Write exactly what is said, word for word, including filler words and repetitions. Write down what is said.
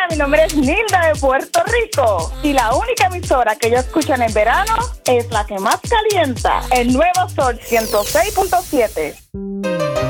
mi nombre es Nilda de Puerto Rico y la única emisora que yo escucho en el verano es la que más calienta, el Nuevo Sol ciento seis punto siete.